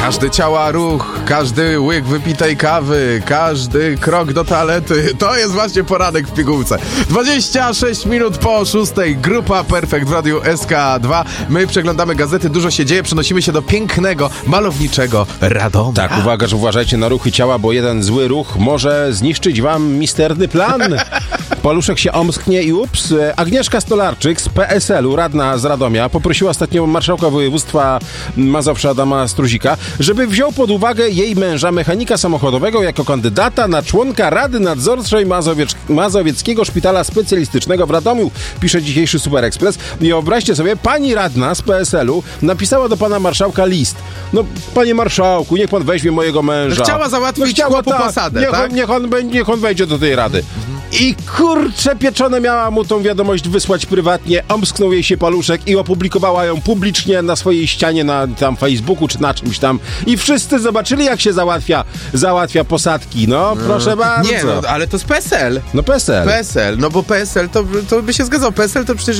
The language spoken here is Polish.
Każdy ciała ruch, każdy łyk wypitej kawy, każdy krok do toalety. To jest właśnie poranek w pigułce. 26 minut po 6. Grupa Perfekt w Radiu SK2. My przeglądamy gazety, dużo się dzieje. Przenosimy się do pięknego, malowniczego Radomia. Tak, uważajcie na ruchy ciała, bo jeden zły ruch może zniszczyć wam misterny plan. Paluszek się omsknie i ups. Agnieszka Stolarczyk z PSL-u, radna z Radomia, poprosiła ostatnio marszałka województwa Mazowsza Adama Struzika, żeby wziął pod uwagę jej męża, mechanika samochodowego, jako kandydata na członka Rady Nadzorczej Mazowieckiego Szpitala Specjalistycznego w Radomiu, pisze dzisiejszy Super Express. I wyobraźcie sobie, pani radna z PSL-u napisała do pana marszałka list. No, panie marszałku, niech pan weźmie mojego męża. Chciała załatwić chłopu posadę, tak? Niech on wejdzie do tej rady. I kurczę pieczone, miała mu tą wiadomość wysłać prywatnie, omsknął jej się paluszek i opublikowała ją publicznie na swojej ścianie na tam Facebooku czy na czymś tam. I wszyscy zobaczyli, jak się załatwia posadki. No, proszę bardzo. Nie, no, ale to jest PSL. No PSL. PSL, no bo PSL to by się zgadzał. PSL to przecież